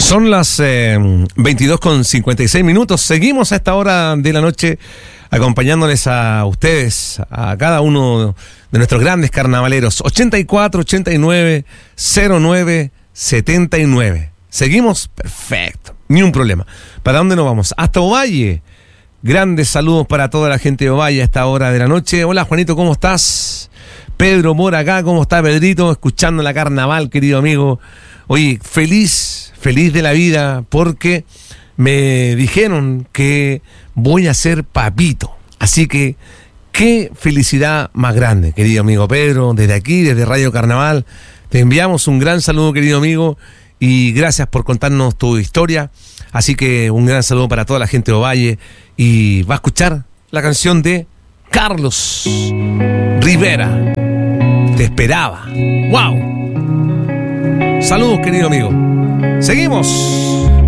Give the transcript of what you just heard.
Son las 22:56. Seguimos a esta hora de la noche acompañándoles a ustedes, a cada uno de nuestros grandes carnavaleros. 84, 89, 09, 79. Seguimos, perfecto, ni un problema. ¿Para dónde nos vamos? Hasta Ovalle. Grandes saludos para toda la gente de Ovalle a esta hora de la noche. Hola Juanito, ¿cómo estás? Pedro Mora acá, ¿cómo está Pedrito? Escuchando la carnaval, querido amigo. Oye, feliz de la vida, porque me dijeron que voy a ser papito. Así que, qué felicidad más grande, querido amigo Pedro. Desde aquí, desde Radio Carnaval, te enviamos un gran saludo, querido amigo, y gracias por contarnos tu historia. Así que un gran saludo para toda la gente de Ovalle. Y va a escuchar la canción de Carlos Rivera. Te esperaba. ¡Wow! Saludos, querido amigo. Seguimos.